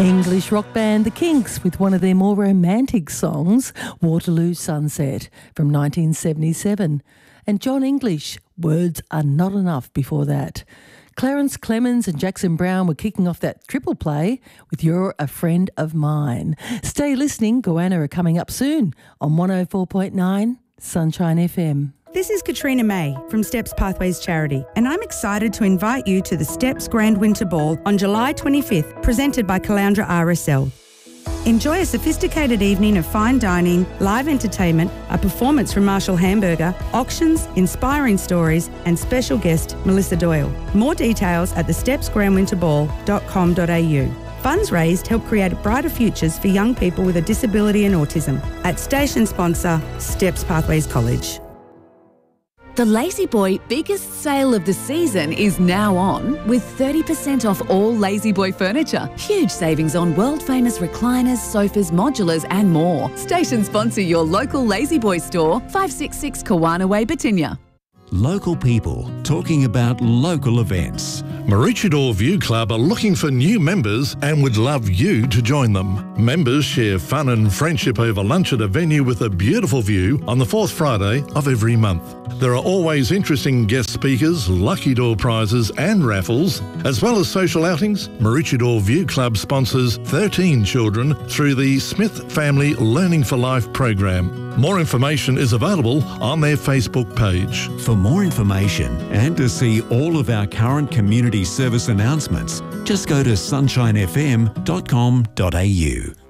English rock band The Kinks with one of their more romantic songs, Waterloo Sunset, from 1977. And John English, Words Are Not Enough before that. Clarence Clemens and Jackson Browne were kicking off that triple play with You're a Friend of Mine. Stay listening, Goanna are coming up soon on 104.9 Sunshine FM. This is Katrina May from Steps Pathways Charity, and I'm excited to invite you to the Steps Grand Winter Ball on July 25th, presented by Caloundra RSL. Enjoy a sophisticated evening of fine dining, live entertainment, a performance from Marshall Hamburger, auctions, inspiring stories, and special guest Melissa Doyle. More details at thestepsgrandwinterball.com.au. Funds raised help create brighter futures for young people with a disability and autism. At station sponsor, Steps Pathways College. The La-Z-Boy biggest sale of the season is now on with 30% off all La-Z-Boy furniture. Huge savings on world-famous recliners, sofas, modulars and more. Station sponsor your local La-Z-Boy store, 566 Kawana Way, Batinia. Local people talking about local events. Maroochydore View Club are looking for new members and would love you to join them. Members share fun and friendship over lunch at a venue with a beautiful view on the fourth Friday of every month. There are always interesting guest speakers, lucky door prizes and raffles, as well as social outings. Maroochydore View Club sponsors 13 children through the Smith Family Learning for Life program. More information is available on their Facebook page. For more information and to see all of our current community service announcements, just go to sunshinefm.com.au.